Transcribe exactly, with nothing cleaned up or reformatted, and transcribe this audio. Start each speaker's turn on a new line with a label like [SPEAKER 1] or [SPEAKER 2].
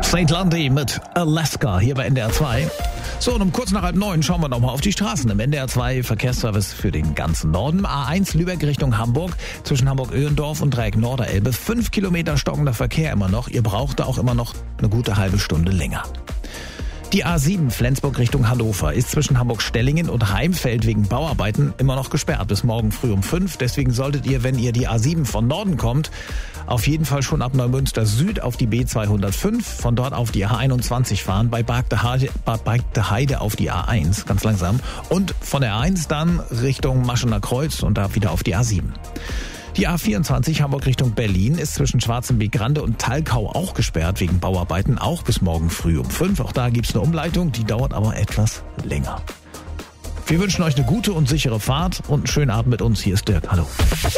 [SPEAKER 1] Saint Lundy mit Alaska hier bei N D R zwei. So, und um kurz nach halb neun schauen wir nochmal auf die Straßen. Im N D R zwei Verkehrsservice für den ganzen Norden. A eins Lübeck Richtung Hamburg, zwischen Hamburg-Öhlendorf und Dreieck Norderelbe. Fünf Kilometer stockender Verkehr immer noch. Ihr braucht da auch immer noch eine gute halbe Stunde länger. Die A sieben Flensburg Richtung Hannover ist zwischen Hamburg-Stellingen und Heimfeld wegen Bauarbeiten immer noch gesperrt bis morgen früh um fünf. Deswegen solltet ihr, wenn ihr die A sieben von Norden kommt, auf jeden Fall schon ab Neumünster Süd auf die B zweihundertfünf, von dort auf die A einundzwanzig fahren, bei Bargte Heide, Bargte Heide auf die A eins, ganz langsam, und von der A eins dann Richtung Maschener Kreuz und da wieder auf die A sieben. Die A vierundzwanzig Hamburg Richtung Berlin ist zwischen Schwarzenbeek-Grande und Talkau auch gesperrt wegen Bauarbeiten, auch bis morgen früh um fünf. Auch da gibt's eine Umleitung, die dauert aber etwas länger. Wir wünschen euch eine gute und sichere Fahrt und einen schönen Abend mit uns. Hier ist Dirk. Hallo.